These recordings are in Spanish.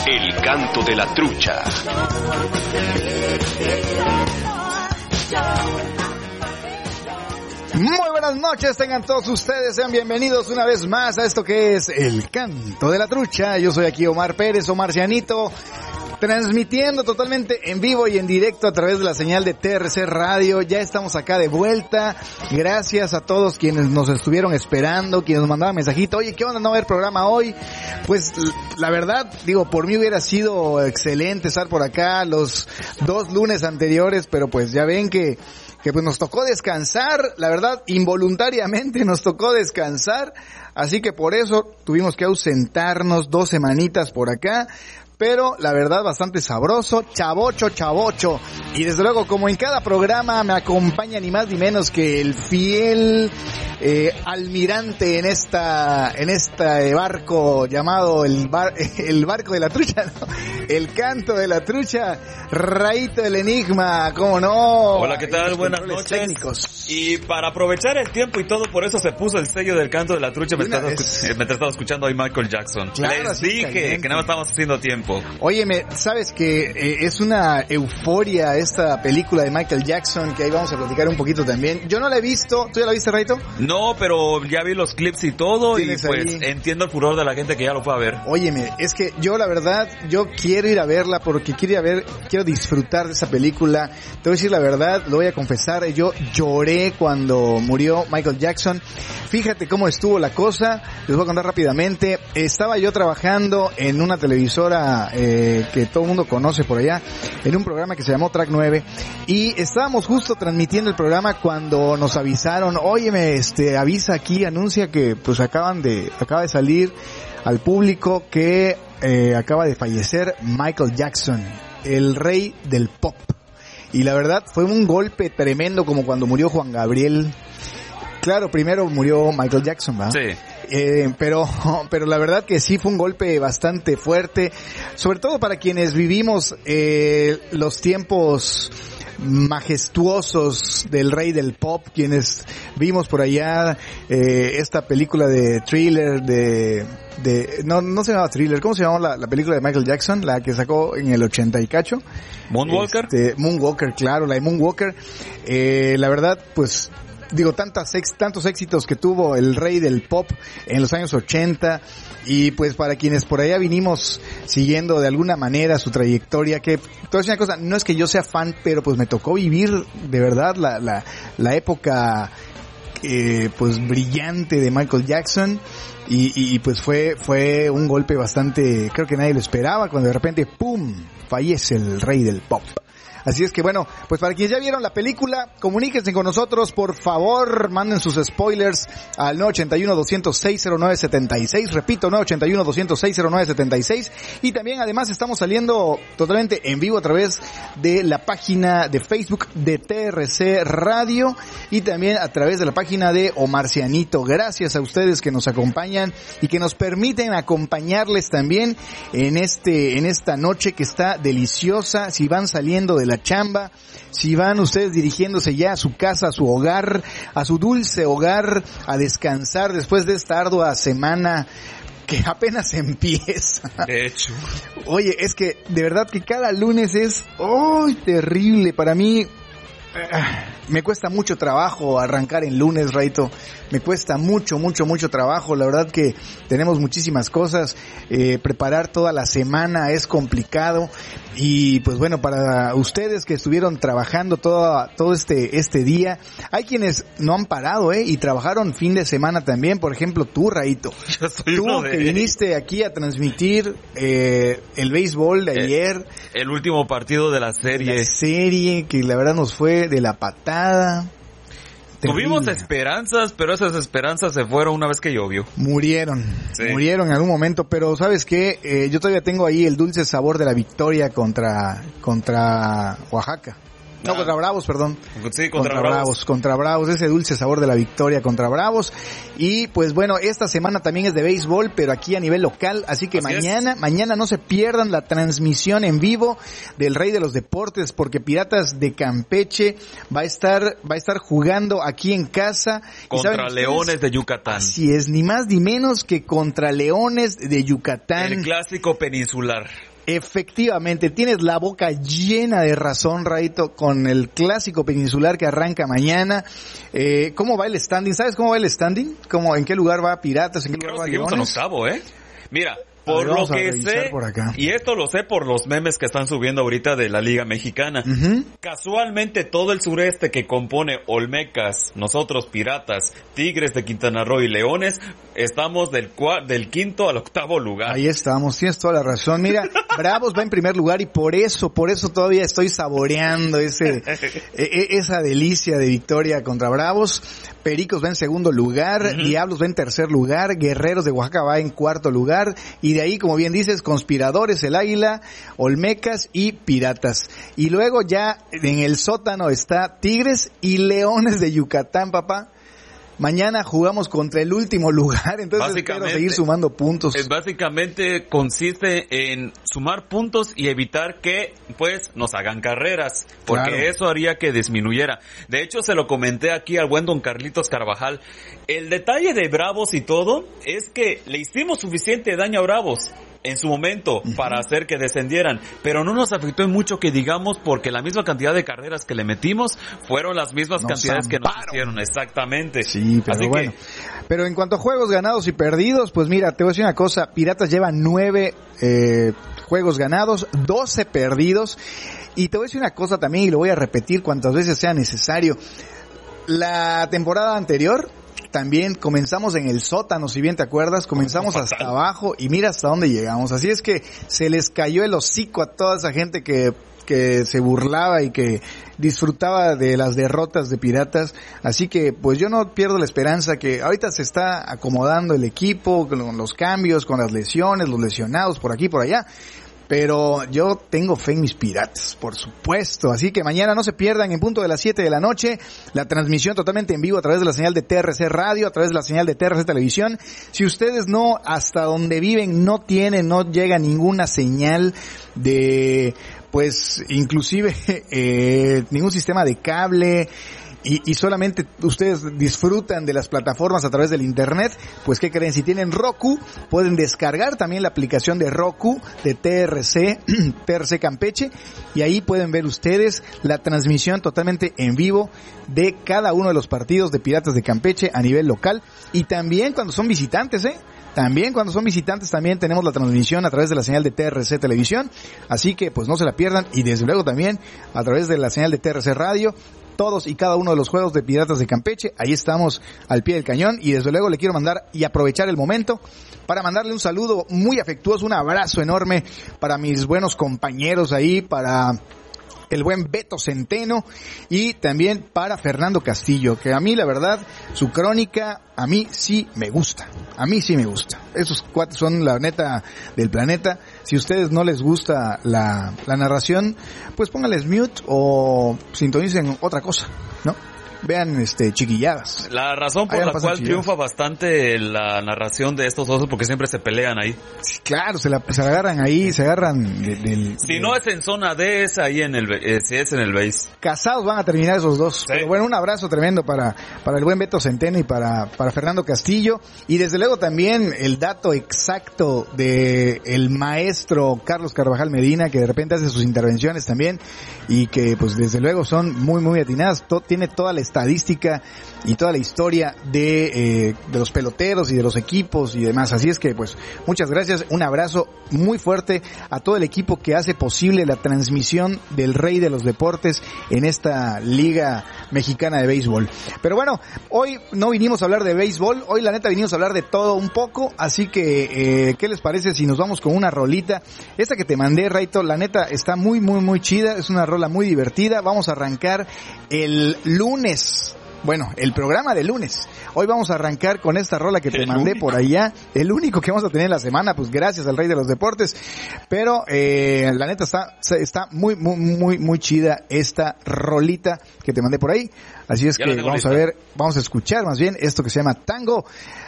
El canto de la trucha. Muy buenas noches, tengan todos ustedes, sean bienvenidos una vez más a esto que es El Canto de la Trucha. Yo soy aquí Omar Pérez, Omarcianito, transmitiendo totalmente en vivo y en directo a través de la señal de TRC Radio. Ya estamos acá de vuelta. Gracias a todos quienes nos estuvieron esperando, quienes nos mandaban mensajito. Oye, ¿qué onda? ¿No va a haber programa hoy? Pues la verdad, digo, por mí hubiera sido excelente estar por acá los 2 lunes anteriores, pero pues ya ven que pues nos tocó descansar, la verdad, involuntariamente nos tocó descansar, así que por eso tuvimos que ausentarnos 2 semanitas por acá, pero la verdad bastante sabroso, chavocho, y desde luego como en cada programa me acompaña ni más ni menos que el fiel almirante en este barco llamado el barco de la trucha, ¿no? El canto de la trucha, Rayito el Enigma, ¿cómo no? Hola, ¿qué tal? Buenas noches. Técnicos. Y para aprovechar el tiempo y todo, por eso se puso el sello del canto de la trucha mientras estaba escuchando a Michael Jackson. Claro, les dije que no estábamos haciendo tiempo. Óyeme, ¿sabes que es una euforia esta película de Michael Jackson, que ahí vamos a platicar un poquito también? Yo no la he visto, ¿tú ya la viste, Rayito? No, pero ya vi los clips y todo, y pues ahí entiendo el furor de la gente que ya lo fue a ver. Óyeme, es que yo la verdad, yo quiero ir a verla porque quiero disfrutar de esa película. Te voy a decir la verdad, lo voy a confesar, yo lloré cuando murió Michael Jackson. Fíjate cómo estuvo la cosa, les voy a contar rápidamente. Estaba yo trabajando en una televisora que todo el mundo conoce por allá, en un programa que se llamó Track 9, y estábamos justo transmitiendo el programa cuando nos avisaron, óyeme, avisa aquí, anuncia que pues acaba de salir al público que acaba de fallecer Michael Jackson, el rey del pop. Y la verdad fue un golpe tremendo, como cuando murió Juan Gabriel. Claro, primero murió Michael Jackson, ¿verdad? Sí. Pero la verdad que sí fue un golpe bastante fuerte, sobre todo para quienes vivimos los tiempos majestuosos del rey del pop, quienes vimos por allá esta película de Thriller, no se llamaba Thriller, ¿cómo se llamaba la película de Michael Jackson? La que sacó en el 80 y cacho. Moonwalker. Moonwalker, claro, la de Moonwalker. La verdad, pues digo, tantos éxitos que tuvo el rey del pop en los años 80, y pues para quienes por allá vinimos siguiendo de alguna manera su trayectoria, que te voy a decir una cosa, no es que yo sea fan, pero pues me tocó vivir de verdad la época pues brillante de Michael Jackson, y pues fue un golpe bastante, creo que nadie lo esperaba, cuando de repente ¡pum!, fallece el rey del pop. Así es que bueno, pues para quienes ya vieron la película, comuníquense con nosotros, por favor, manden sus spoilers al 981-206-0976, repito, 981-206-0976, y también además estamos saliendo totalmente en vivo a través de la página de Facebook de TRC Radio, y también a través de la página de Omarcianito. Gracias a ustedes que nos acompañan y que nos permiten acompañarles también en esta noche que está deliciosa. Si van saliendo de la chamba, si van ustedes dirigiéndose ya a su casa, a su hogar, a su dulce hogar, a descansar después de esta ardua semana que apenas empieza. De hecho. Oye, es que de verdad que cada lunes es terrible para mí. Me cuesta mucho trabajo arrancar en lunes, Raito. Me cuesta mucho trabajo. La verdad que tenemos muchísimas cosas. Preparar toda la semana es complicado. Y pues bueno, para ustedes que estuvieron trabajando todo este día, hay quienes no han parado, y trabajaron fin de semana también. Por ejemplo, tú, Raito. Tú que viniste aquí a transmitir el béisbol de ayer. El último partido de la serie. La serie que la verdad nos fue de la patada. Tuvimos esperanzas, pero esas esperanzas se fueron una vez que llovió. Murieron en algún momento, pero ¿sabes qué? Yo todavía tengo ahí el dulce sabor de la victoria contra Oaxaca. No, contra Bravos, perdón. Sí, contra Bravos. Contra Bravos, ese dulce sabor de la victoria contra Bravos. Y pues bueno, esta semana también es de béisbol, pero aquí a nivel local, así que mañana no se pierdan la transmisión en vivo del Rey de los Deportes, porque Piratas de Campeche va a estar jugando aquí en casa contra Leones de Yucatán. Así es, ni más ni menos que contra Leones de Yucatán. El clásico peninsular. Efectivamente, tienes la boca llena de razón, Raito, con el clásico peninsular que arranca mañana. ¿Cómo va el standing? ¿Sabes cómo va el standing? ¿En qué lugar va Piratas? ¿En qué lugar va Leones? Seguimos en octavo, Mira, por lo que sé, y esto lo sé por los memes que están subiendo ahorita de la Liga Mexicana, casualmente todo el sureste que compone Olmecas, nosotros Piratas, Tigres de Quintana Roo y Leones, estamos del quinto al octavo lugar. Ahí estamos, tienes toda la razón. Mira, Bravos va en primer lugar y por eso todavía estoy saboreando esa delicia de victoria contra Bravos. Pericos va en segundo lugar, Diablos va en tercer lugar, Guerreros de Oaxaca va en cuarto lugar, y de ahí, como bien dices, Conspiradores, el Águila, Olmecas y Piratas. Y luego ya en el sótano está Tigres y Leones de Yucatán, papá. Mañana jugamos contra el último lugar, entonces espero seguir sumando puntos. Básicamente consiste en sumar puntos y evitar que, pues, nos hagan carreras, porque eso haría que disminuyera. De hecho, se lo comenté aquí al buen don Carlitos Carvajal. El detalle de Bravos y todo es que le hicimos suficiente daño a Bravos en su momento para hacer que descendieran, pero no nos afectó en mucho que digamos, porque la misma cantidad de carreras que le metimos fueron las mismas cantidades que nos hicieron, exactamente. Sí, pero así bueno. Pero en cuanto a juegos ganados y perdidos, pues mira, te voy a decir una cosa, Piratas lleva 9 juegos ganados, 12 perdidos, y te voy a decir una cosa también, y lo voy a repetir cuantas veces sea necesario. La temporada anterior también comenzamos en el sótano, si bien te acuerdas, comenzamos hasta abajo y mira hasta dónde llegamos. Así es que se les cayó el hocico a toda esa gente que se burlaba y que disfrutaba de las derrotas de Piratas. Así que pues yo no pierdo la esperanza que ahorita se está acomodando el equipo con los cambios, con las lesiones, los lesionados por aquí y por allá. Pero yo tengo fe en mis Piratas, por supuesto. Así que mañana no se pierdan en punto de las 7 de la noche la transmisión totalmente en vivo a través de la señal de TRC Radio, a través de la señal de TRC Televisión. Si ustedes no, hasta donde viven, no llega ninguna señal de, pues, inclusive, ningún sistema de cable, y solamente ustedes disfrutan de las plataformas a través del internet, pues ¿qué creen? Si tienen Roku, pueden descargar también la aplicación de Roku de TRC Campeche, y ahí pueden ver ustedes la transmisión totalmente en vivo de cada uno de los partidos de Piratas de Campeche a nivel local, y también cuando son visitantes, también cuando son visitantes también tenemos la transmisión a través de la señal de TRC Televisión, así que pues no se la pierdan, y desde luego también a través de la señal de TRC Radio, todos y cada uno de los juegos de Piratas de Campeche, ahí estamos al pie del cañón, y desde luego le quiero mandar y aprovechar el momento para mandarle un saludo muy afectuoso, un abrazo enorme para mis buenos compañeros ahí, para el buen Beto Centeno y también para Fernando Castillo, que a mí la verdad, su crónica a mí sí me gusta, esos cuates son la neta del planeta. Si a ustedes no les gusta la narración, pues pónganles mute o sintonicen otra cosa, ¿no? Vean chiquilladas. La razón por la cual triunfa bastante la narración de estos dos es porque siempre se pelean ahí. Sí, claro, se agarran ahí, si no es en zona D, es ahí si es en el base. Casados van a terminar esos dos. Sí. Pero bueno, un abrazo tremendo para el buen Beto Centeno y para Fernando Castillo. Y desde luego también el dato exacto de el maestro Carlos Carvajal Medina, que de repente hace sus intervenciones también y que pues desde luego son muy muy atinadas. Tiene toda la estadística y toda la historia de los peloteros y de los equipos y demás. Así es que pues muchas gracias, un abrazo muy fuerte a todo el equipo que hace posible la transmisión del Rey de los Deportes en esta Liga Mexicana de Béisbol. Pero bueno, hoy no vinimos a hablar de béisbol, hoy la neta vinimos a hablar de todo un poco, así que ¿qué les parece si nos vamos con una rolita? Esta que te mandé, Raito, la neta está muy muy muy chida, es una rola muy divertida. Vamos a arrancar el lunes. Bueno, el programa de lunes. Hoy vamos a arrancar con esta rola que te mandé por allá. El único que vamos a tener en la semana, pues gracias al Rey de los Deportes. Pero la neta está muy, muy, muy, muy chida esta rolita que te mandé por ahí. Así es que vamos a escuchar más bien esto que se llama Tango.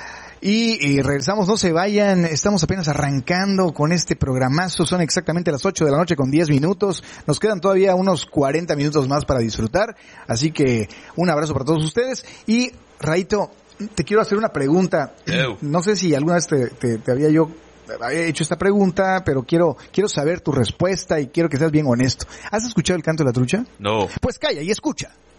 Y regresamos, no se vayan, estamos apenas arrancando con este programazo, son exactamente las 8 de la noche con 10 minutos, nos quedan todavía unos 40 minutos más para disfrutar, así que un abrazo para todos ustedes. Y Raito, te quiero hacer una pregunta, no sé si alguna vez te había yo he hecho esta pregunta, pero quiero saber tu respuesta y quiero que seas bien honesto. ¿Has escuchado el canto de la trucha? No. Pues calla y escucha.